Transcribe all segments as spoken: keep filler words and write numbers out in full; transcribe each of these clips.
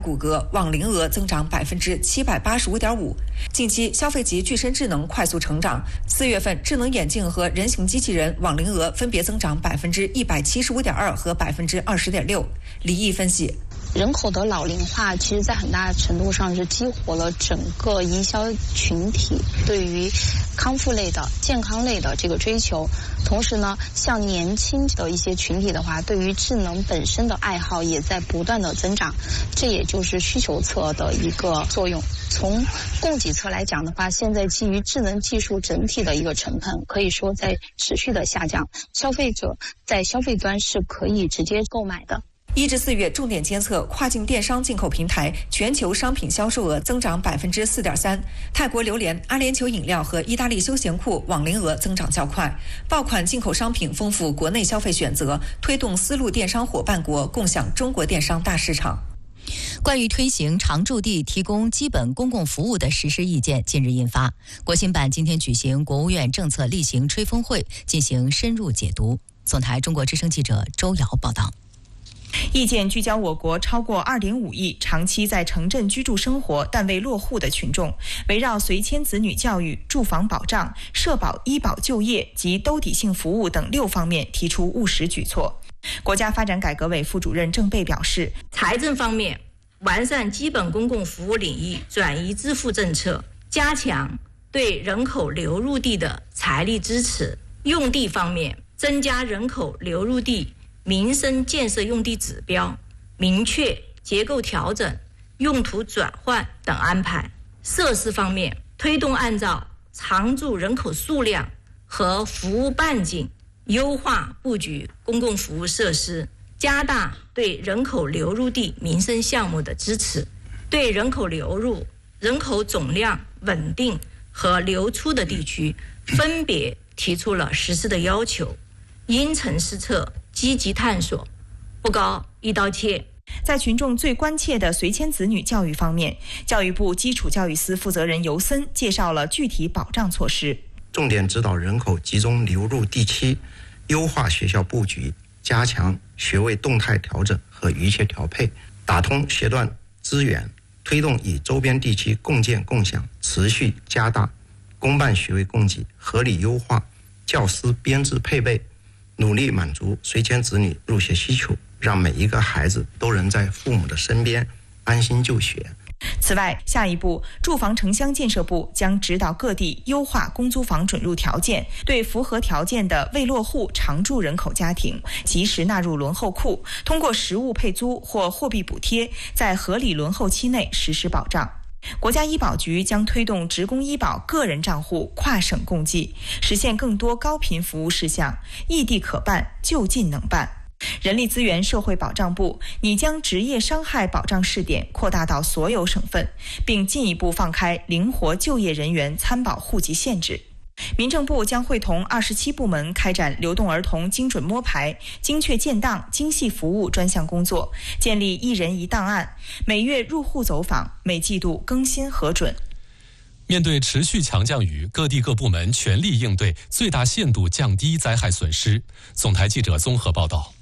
骨骼网龄额增长百分之七百八十五点五。近期消费级具身智能快速成长，四月份智能眼镜和人形机器人网龄额分别增长百分之一百七十五点二和百分之二十点六。李毅分析。 人口的老龄化，其实在很大程度上是激活了整个营销群体对于康复类的、健康类的这个追求。同时呢，像年轻的一些群体的话，对于智能本身的爱好也在不断的增长，这也就是需求侧的一个作用。从供给侧来讲的话，现在基于智能技术整体的一个成本可以说在持续的下降，消费者在消费端是可以直接购买的。 一至四月重点监测跨境电商进口平台全球商品销售额增长百分之四点三，泰国榴莲、阿联酋饮料和意大利休闲裤网龄额增长较快。爆款进口商品丰富国内消费选择，推动丝路电商伙伴国共享中国电商大市场。 关于推行常住地提供基本公共服务的实施意见近日印发，国新办今天举行国务院政策例行吹风会，进行深入解读。总台中国之声记者周瑶报道。 意见聚焦我国超过 二点五亿长期在城镇居住生活但未落户的群众，围绕随迁子女教育、住房保障、社保、医保、就业及兜底性服务等六方面提出务实举措。国家发展改革委副主任郑贝表示， 财政方面完善基本公共服务领域转移支付政策，加强对人口流入地的财力支持；用地方面增加人口流入地民生建设用地指标，明确结构调整、用途转换等安排；设施方面，推动按照常住人口数量和服务半径优化布局公共服务设施，加大对人口流入地民生项目的支持，对人口流入、人口总量稳定和流出的地区分别提出了实施的要求，因城施策，积极探索，不搞一刀切。 在群众最关切的随迁子女教育方面，教育部基础教育司负责人尤森介绍了具体保障措施， 重点指导人口集中流入地区，优化学校布局，加强学位动态调整和预切调配，打通学段资源，推动与周边地区共建共享，持续加大公办学位供给，合理优化教师编制配备，努力满足随迁子女入学需求，让每一个孩子都能在父母的身边安心就学。 此外，下一步，住房城乡建设部将指导各地优化公租房准入条件，对符合条件的未落户常住人口家庭及时纳入轮候库，通过实物配租或货币补贴，在合理轮候期内实施保障。国家医保局将推动职工医保个人账户跨省共济，实现更多高频服务事项，异地可办，就近能办。人力资源社会保障部拟将职业伤害保障试点扩大到所有省份，并进一步放开灵活就业人员参保户籍限制。民政部将会同二十七部门开展流动儿童精准摸排、精确建档、精细服务专项工作，建立一人一档案，每月入户走访，每季度更新核准。 面对持续强降雨，各地各部门全力应对，最大限度降低灾害损失。总台记者综合报道。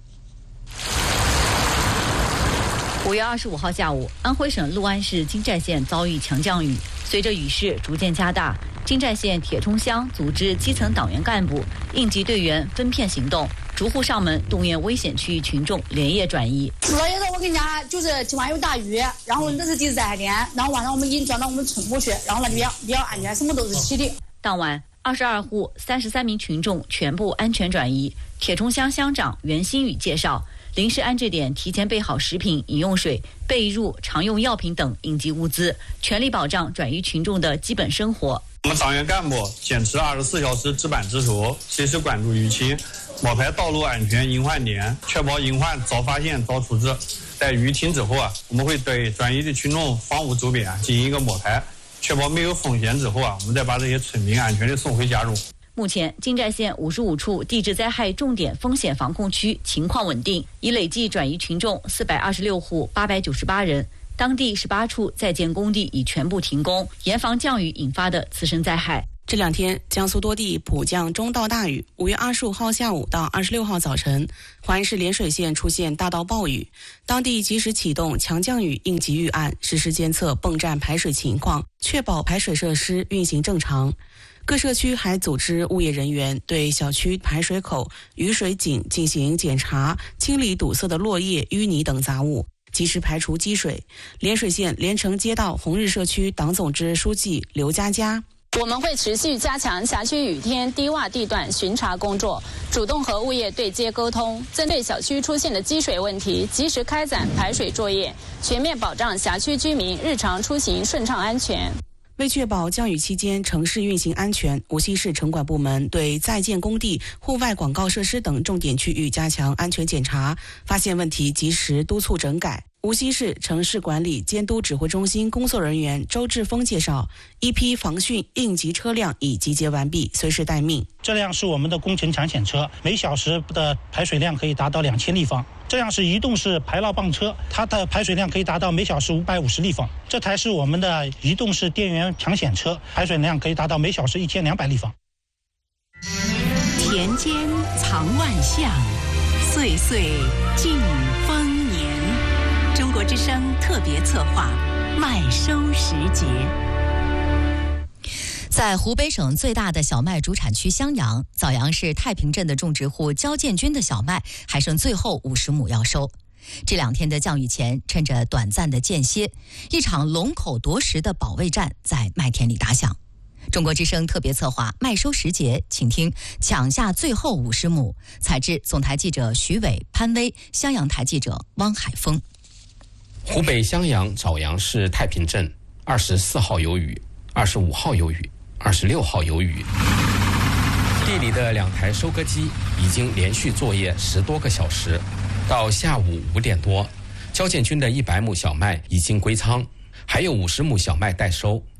五月二十五号下午，安徽省六安市金寨县遭遇强降雨，随着雨势逐渐加大，金寨县铁冲乡组织基层党员干部、应急队员分片行动，逐户上门动员危险区域群众连夜转移。 昨天我跟你讲，就是今晚有大雨，然后那是第三天，然后晚上我们已经转到我们村部去，然后呢比较比较安全，什么都是齐的。 当晚，二十二户三十三名群众全部安全转移。铁冲乡乡长袁新宇介绍，临时安置点提前备好食品、饮用水、被褥、常用药品等应急物资，全力保障转移群众的基本生活。 我们党员干部坚持二十四小时值班值守，随时关注舆情，摸排道路安全隐患点，确保隐患早发现早处置。在雨停之后啊，我们会对转移的群众房屋周边进行一个摸排，确保没有风险之后啊，我们再把这些村民安全地送回家中。 目前，金寨县五十五处地质灾害重点风险防控区情况稳定，已累计转移群众四百二十六户八百九十八人。当地十八处在建工地已全部停工，严防降雨引发的次生灾害。 这两天，江苏多地普降中到大雨。五月二十五号下午到二十六号早晨，华安市涟水县出现大到暴雨，当地及时启动强降雨应急预案，实时监测泵站排水情况，确保排水设施运行正常。各社区还组织物业人员对小区排水口、雨水井进行检查，清理堵塞的落叶、淤泥等杂物，及时排除积水。涟水县连城街道红日社区党总支书记刘佳佳。 我们会持续加强辖区雨天低洼地段巡查工作，主动和物业对接沟通，针对小区出现的积水问题，及时开展排水作业，全面保障辖区居民日常出行顺畅安全。 为确保降雨期间城市运行安全，无锡市城管部门对在建工地、户外广告设施等重点区域加强安全检查，发现问题及时督促整改。无锡市城市管理监督指挥中心工作人员周志峰介绍，一批防汛应急车辆已集结完毕，随时待命。 这辆是我们的工程抢险车，每小时的排水量可以达到两千立方。这辆是移动式排涝泵车，它的排水量可以达到每小时五百五十立方。这台是我们的移动式电源抢险车，排水量可以达到每小时一千两百立方。 田间藏万象，岁岁尽丰年。中国之声特别策划麦收时节。 在湖北省最大的小麦主产区襄阳，枣阳市太平镇的种植户焦建军的小麦还剩最后五十亩要收。这两天的降雨前，趁着短暂的间歇，一场龙口夺食的保卫战在麦田里打响。中国之声特别策划麦收时节，请听抢下最后五十亩。采制总台记者徐伟、潘威，襄阳台记者汪海峰。 湖北襄阳枣阳市太平镇二十四号有雨，二十五号有雨，二十六号有雨。地里的两台收割机已经连续作业十多个小时，到下午五点多，焦建军的一百亩小麦已经归仓，还有五十亩小麦待收。